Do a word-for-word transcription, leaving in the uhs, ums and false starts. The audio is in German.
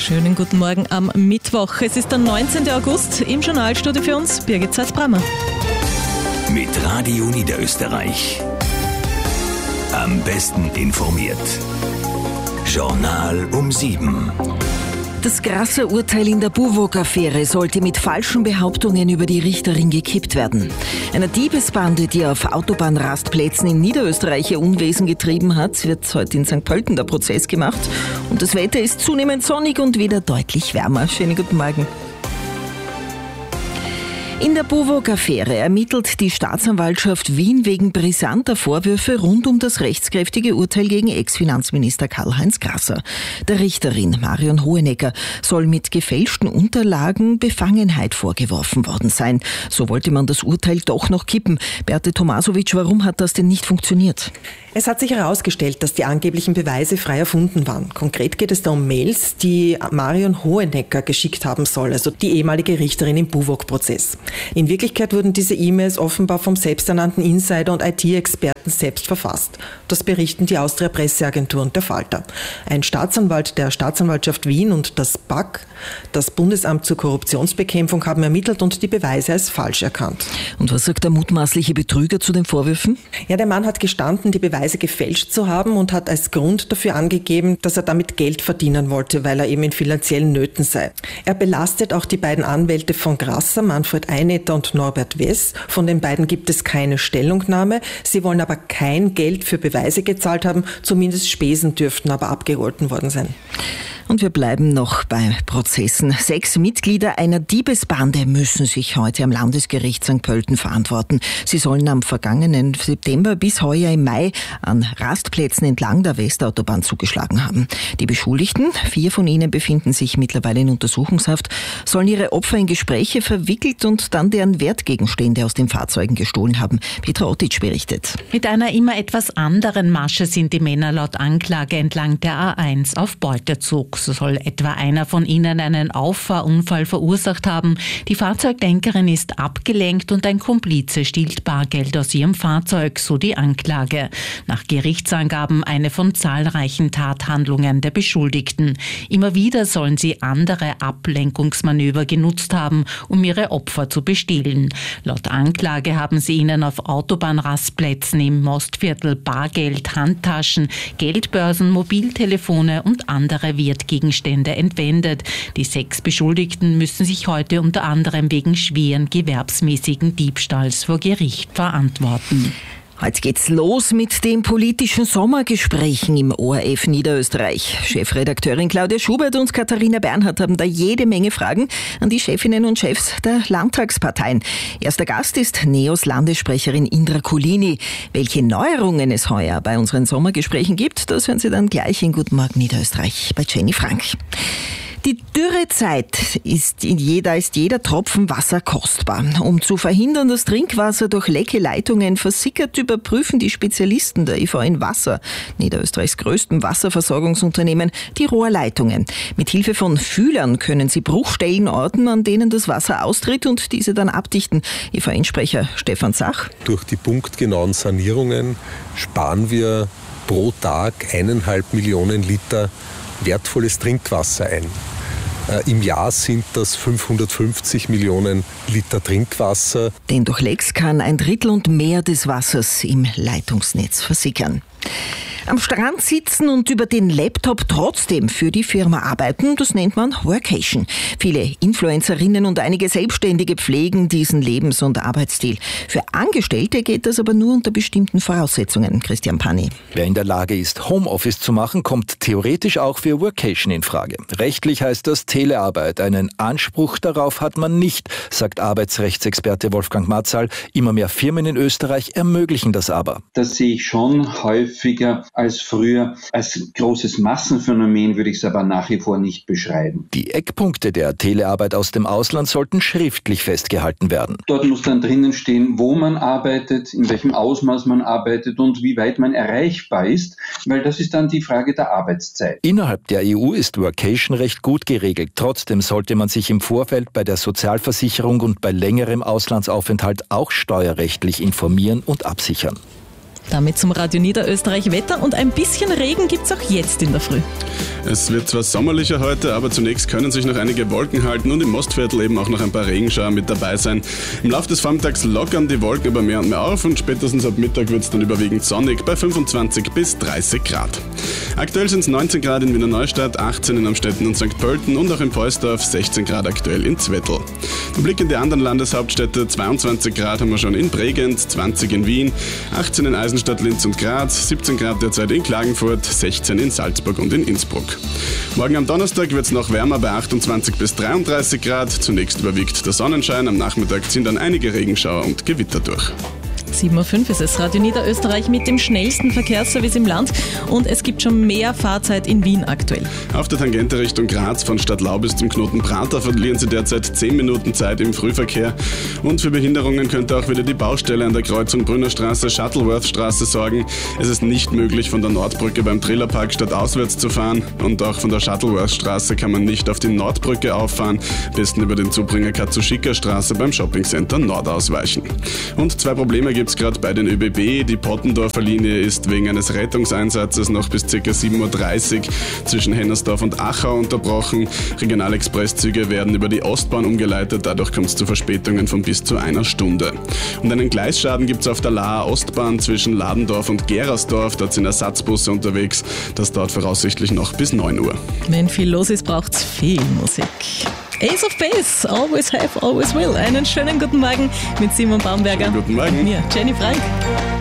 Schönen guten Morgen am Mittwoch. Es ist der neunzehnten August. Im Journalstudio für uns Birgit Salz-Brammer. Mit Radio Niederösterreich. Am besten informiert. Journal um sieben. Das krasse Urteil in der Buwog-Affäre sollte mit falschen Behauptungen über die Richterin gekippt werden. Einer Diebesbande, die auf Autobahnrastplätzen in Niederösterreich ihr Unwesen getrieben hat, wird heute in Sankt Pölten der Prozess gemacht. Und das Wetter ist zunehmend sonnig und wieder deutlich wärmer. Schönen guten Morgen. In der Buwog-Affäre ermittelt die Staatsanwaltschaft Wien wegen brisanter Vorwürfe rund um das rechtskräftige Urteil gegen Ex-Finanzminister Karl-Heinz Grasser. Der Richterin Marion Hohenecker soll mit gefälschten Unterlagen Befangenheit vorgeworfen worden sein. So wollte man das Urteil doch noch kippen. Beate Tomasovic, warum hat das denn nicht funktioniert? Es hat sich herausgestellt, dass die angeblichen Beweise frei erfunden waren. Konkret geht es da um Mails, die Marion Hohenecker geschickt haben soll, also die ehemalige Richterin im Buwog-Prozess. In Wirklichkeit wurden diese E-Mails offenbar vom selbsternannten Insider und I T-Experten selbst verfasst. Das berichten die Austria-Presseagentur und der Falter. Ein Staatsanwalt der Staatsanwaltschaft Wien und das B A K, das Bundesamt zur Korruptionsbekämpfung, haben ermittelt und die Beweise als falsch erkannt. Und was sagt der mutmaßliche Betrüger zu den Vorwürfen? Ja, der Mann hat gestanden, die Beweise gefälscht zu haben und hat als Grund dafür angegeben, dass er damit Geld verdienen wollte, weil er eben in finanziellen Nöten sei. Er belastet auch die beiden Anwälte von Grasser, Manfred Einetter und Norbert Wess. Von den beiden gibt es keine Stellungnahme. Sie wollen aber kein Geld für Beweise gezahlt haben, zumindest Spesen dürften aber abgegolten worden sein. Und wir bleiben noch bei Prozessen. Sechs Mitglieder einer Diebesbande müssen sich heute am Landesgericht Sankt Pölten verantworten. Sie sollen am vergangenen September bis heuer im Mai an Rastplätzen entlang der Westautobahn zugeschlagen haben. Die Beschuldigten, vier von ihnen befinden sich mittlerweile in Untersuchungshaft, sollen ihre Opfer in Gespräche verwickelt und dann deren Wertgegenstände aus den Fahrzeugen gestohlen haben. Petra Otic berichtet. Mit einer immer etwas anderen Masche sind die Männer laut Anklage entlang der A eins auf Beutezug. So soll etwa einer von ihnen einen Auffahrunfall verursacht haben. Die Fahrzeuglenkerin ist abgelenkt und ein Komplize stiehlt Bargeld aus ihrem Fahrzeug, so die Anklage. Nach Gerichtsangaben eine von zahlreichen Tathandlungen der Beschuldigten. Immer wieder sollen sie andere Ablenkungsmanöver genutzt haben, um ihre Opfer zu bestehlen. Laut Anklage haben sie ihnen auf Autobahnrastplätzen im Mostviertel Bargeld, Handtaschen, Geldbörsen, Mobiltelefone und andere Wertgegenstände entwendet. Die sechs Beschuldigten müssen sich heute unter anderem wegen schweren gewerbsmäßigen Diebstahls vor Gericht verantworten. Heute geht's los mit den politischen Sommergesprächen im O R F Niederösterreich. Chefredakteurin Claudia Schubert und Katharina Bernhardt haben da jede Menge Fragen an die Chefinnen und Chefs der Landtagsparteien. Erster Gast ist Neos Landessprecherin Indra Kulini. Welche Neuerungen es heuer bei unseren Sommergesprächen gibt, das hören Sie dann gleich in Guten Morgen Niederösterreich bei Jenny Frank. Die Dürrezeit ist in jeder, ist jeder Tropfen Wasser kostbar. Um zu verhindern, dass Trinkwasser durch lecke Leitungen versickert, überprüfen die Spezialisten der I V N Wasser, Niederösterreichs größtem Wasserversorgungsunternehmen, die Rohrleitungen. Mit Hilfe von Fühlern können sie Bruchstellen orten, an denen das Wasser austritt und diese dann abdichten. I V N-Sprecher Stefan Zach. Durch die punktgenauen Sanierungen sparen wir pro Tag eineinhalb Millionen Liter wertvolles Trinkwasser ein. Äh, Im Jahr sind das fünfhundertfünfzig Millionen Liter Trinkwasser. Denn durch Lecks kann ein Drittel und mehr des Wassers im Leitungsnetz versickern. Am Strand sitzen und über den Laptop trotzdem für die Firma arbeiten, das nennt man Workation. Viele Influencerinnen und einige Selbstständige pflegen diesen Lebens- und Arbeitsstil. Für Angestellte geht das aber nur unter bestimmten Voraussetzungen. Christian Panni. Wer in der Lage ist, Homeoffice zu machen, kommt theoretisch auch für Workation in Frage. Rechtlich heißt das Telearbeit. Einen Anspruch darauf hat man nicht, sagt Arbeitsrechtsexperte Wolfgang Matzal. Immer mehr Firmen in Österreich ermöglichen das aber. Das sehe ich schon häufiger als früher. Als großes Massenphänomen würde ich es aber nach wie vor nicht beschreiben. Die Eckpunkte der Telearbeit aus dem Ausland sollten schriftlich festgehalten werden. Dort muss dann drinnen stehen, wo man arbeitet, in welchem Ausmaß man arbeitet und wie weit man erreichbar ist, weil das ist dann die Frage der Arbeitszeit. Innerhalb der E U ist Workation recht gut geregelt. Trotzdem sollte man sich im Vorfeld bei der Sozialversicherung und bei längerem Auslandsaufenthalt auch steuerrechtlich informieren und absichern. Damit zum Radio Niederösterreich Wetter und ein bisschen Regen gibt's auch jetzt in der Früh. Es wird zwar sommerlicher heute, aber zunächst können sich noch einige Wolken halten und im Mostviertel eben auch noch ein paar Regenschauer mit dabei sein. Im Laufe des Vormittags lockern die Wolken aber mehr und mehr auf und spätestens ab Mittag wird es dann überwiegend sonnig bei fünfundzwanzig bis dreißig Grad. Aktuell sind es neunzehn Grad in Wiener Neustadt, achtzehn in Amstetten und Sankt Pölten und auch in Poisdorf, sechzehn Grad aktuell in Zwettl. Der Blick in die anderen Landeshauptstädte, zweiundzwanzig Grad haben wir schon in Bregenz, zwanzig in Wien, achtzehn in Eisenstadt, Linz und Graz, siebzehn Grad derzeit in Klagenfurt, sechzehn in Salzburg und in Innsbruck. Morgen am Donnerstag wird es noch wärmer bei achtundzwanzig bis dreiunddreißig Grad. Zunächst überwiegt der Sonnenschein, am Nachmittag ziehen dann einige Regenschauer und Gewitter durch. sieben Uhr fünf ist es, Radio Niederösterreich mit dem schnellsten Verkehrsservice im Land und es gibt schon mehr Fahrzeit in Wien aktuell. Auf der Tangente Richtung Graz von Stadtlau bis zum Knoten Prater verlieren Sie derzeit zehn Minuten Zeit im Frühverkehr und für Behinderungen könnte auch wieder die Baustelle an der Kreuzung Brünnerstraße Shuttleworth-Straße sorgen. Es ist nicht möglich, von der Nordbrücke beim Trillerpark stadtauswärts zu fahren und auch von der Shuttleworth-Straße kann man nicht auf die Nordbrücke auffahren, am besten über den Zubringer Katsushika-Straße beim Shoppingcenter Nord ausweichen. Und zwei Probleme gibt es gerade bei den ÖBB. Die Pottendorfer Linie ist wegen eines Rettungseinsatzes noch bis ca. sieben Uhr dreißig zwischen Hennersdorf und Achau unterbrochen. Regionalexpresszüge werden über die Ostbahn umgeleitet, dadurch kommt es zu Verspätungen von bis zu einer Stunde. Und einen Gleisschaden gibt es auf der Laaer Ostbahn zwischen Ladendorf und Gerersdorf. Dort sind Ersatzbusse unterwegs. Das dauert voraussichtlich noch bis neun Uhr. Wenn viel los ist, braucht es viel Musik. Ace of Base, always have, always will. Einen schönen guten Morgen mit Simon Baumberger. Schönen guten Morgen. Und mir, Jenny Frank.